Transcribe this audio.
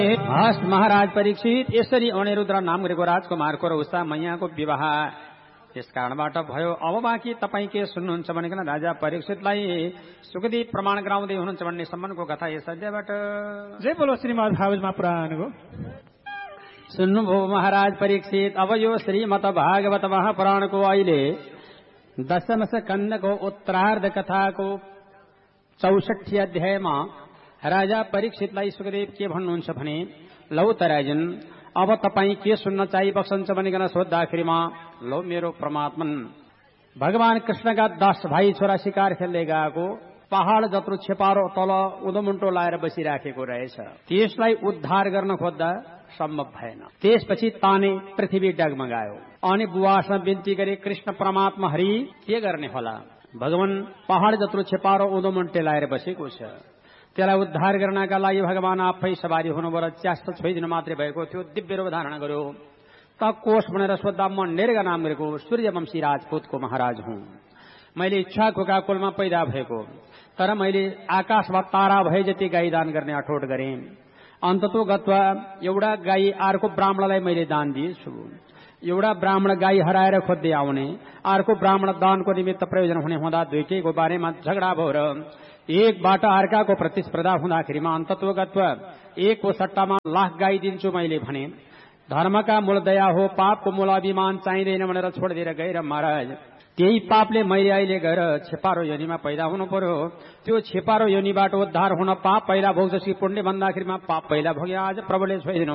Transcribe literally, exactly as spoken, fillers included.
हस् महाराज परीक्षित, यसरी अनिरुद्ध नाम गरेको राजकुमारको र उषा मैयाको विवाह यस कारणबाट भयो। अब बाँकी तपाईँ के सुन्नुहुन्छ भनेकन राजा परीक्षितलाई सुखदेव प्रमाण गराउँदै हुनुहुन्छ भन्ने सम्बन्धको कथा यस अध्यायबाट। जय बोलो श्रीमद् भागवतमा पुराणको। सुन्नुभयो महाराज परीक्षित, अब यो श्रीमद् भागवत महापुराणको अहिले दशम स्कन्धको उत्तरार्ध कथाको चौसठी अध्यायमा राजा परीक्षितलाई सुखदेव के भन्नुहुन्छ भने, लौ त राजन, अब तपाईँ के सुन्न चाहिबक्सन्छ भनिकन सोद्धाखेरिमा लौ मेरो परमात्मन भगवान कृष्णका दश भाइ छोरा शिकार खेल्दै गएको पहाड़ जत्रो छेपारो तल उदमुन्टो लाएर बसिराखेको रहेछ। त्यसलाई उद्धार गर्न खोज्दा सम्भव भएन। त्यसपछि ताने पृथ्वी डगमगायो अनि बुवासँग बिन्ती गरे, कृष्ण परमात्मा हरि के गर्ने होला, भगवान पहाड़ जत्रो छेपारो उदमुन्टे लाएर बसेको छ, त्यसलाई उद्धार गर्नका लागि भगवान आफै सवारी हुनुभयो र च्यास्त छोइदिनु मात्रै भएको थियो। दिव्य रूप धारण गर्यो। त कोष भनेर सोद्धा म नेर्गा नाम गरेको सूर्यवंशी राजपूतको महाराज हुँ। मैले इच्छाको कुलमा पैदा भएको, तर मैले आकाशमा तारा भए जति गाई दान गर्ने अठोट गरेँ। अन्ततो गत्वा एउटा गाई अर्को ब्राह्मणलाई मैले दान दिएछु। एउटा ब्राह्मण गाई हराएर खोज्दै आउने, अर्को ब्राह्मण दानको निमित्त प्रयोजन हुने हुँदा दुईटैको बारेमा झगडा भयो र एकबाट अर्काको प्रतिस्पर्धा हुँदाखेरिमा अन्तत्वगत्व एकको सट्टामा लाख गाई दिन्छु मैले भने। धर्मका मूल दया हो, पापको मूल अभिमान चाहिँदैन भनेर छोडिदिएर गएर महाराज त्यही पापले मैले अहिले गएर छेपारो योनिमा पैदा हुनु पर्यो। त्यो छेपारो योनिबाट उद्धार हुन पाप पहिला भोग्छ कि पुण्य भन्दाखेरिमा पाप पहिला भोगे। आज प्रभुले छोइदिनु